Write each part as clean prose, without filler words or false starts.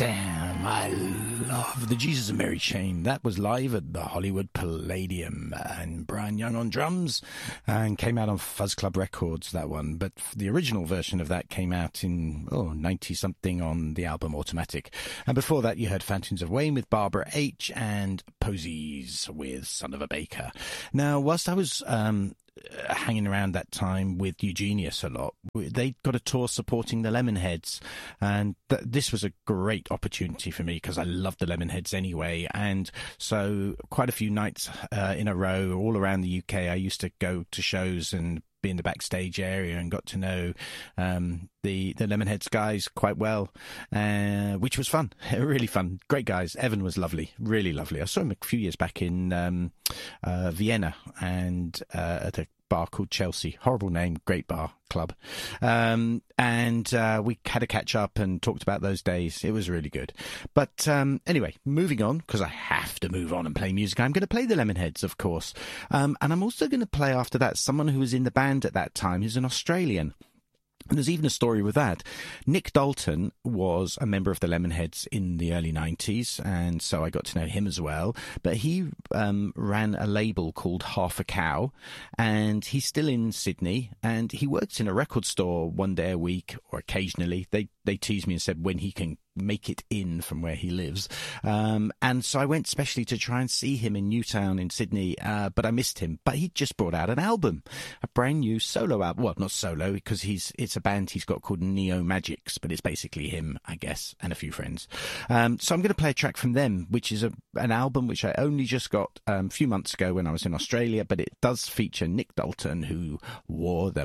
Damn, I love the Jesus and Mary Chain. That was live at the Hollywood Palladium, and Brian Young on drums, and came out on Fuzz Club Records, that one. But the original version of that came out in 90-something on the album Automatic. And before that, you heard Fountains of Wayne with Barbara H. and Posies with Son of a Baker. Now, whilst I was hanging around that time with Eugenius a lot, they got a tour supporting the Lemonheads, and this was a great opportunity for me because I loved the Lemonheads anyway. And so quite a few nights in a row all around the UK, I used to go to shows and be in the backstage area and got to know the Lemonheads guys quite well, which was fun. Really fun. Great guys. Evan was lovely, really lovely. I saw him a few years back in Vienna, and at a bar called Chelsea. Horrible name, great bar, club. And we had a catch up and talked about those days. It was really good. But anyway, moving on, because I have to move on and play music. I'm going to play the Lemonheads, of course. And I'm also going to play after that someone who was in the band at that time, who's an Australian. And there's even a story with that. Nick Dalton was a member of the Lemonheads in the early 90s, and so I got to know him as well. But he ran a label called Half a Cow, and he's still in Sydney, and he works in a record store one day a week, or occasionally. They teased me and said when he can make it in from where he lives. And so I went specially to try and see him in Newtown in Sydney, but I missed him. But he just brought out an album, a brand new solo album. Well, not solo, because it's a band he's got called Neo Magics, but it's basically him, I guess, and a few friends. So I'm going to play a track from them, which is an album which I only just got a few months ago when I was in Australia, but it does feature Nick Dalton, who wore the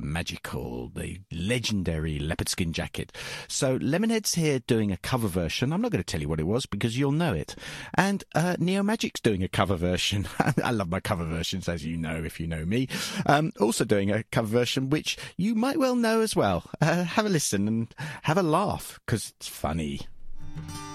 legendary leopard skin jacket. So Lemonhead's here doing a cover version. I'm not going to tell you what it was because you'll know it. And Neo Magic's doing a cover version. I love my cover versions, as you know, if you know me. Also doing a cover version, which you might well know as well. Have a listen and have a laugh because it's funny.